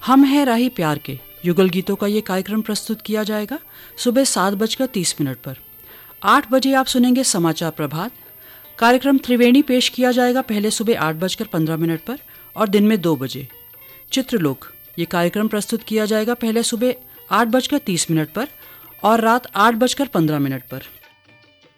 हम हैं राही प्यार के युगल गीतों का ये कार्यक्रम प्रस्तुत किया जाएगा सुबह 7:30 पर। 8 बजे आप सुनेंगे समाचार प्रभात। कार्यक्रम त्रिवेणी पेश किया जाएगा पहले सुबह 8:15 पर और दिन में 2 बजे। चित्रलोक ये कार्यक्रम प्रस्तुत किया जाएगा पहले सुबह 8:30 पर और रात 8:15 पर।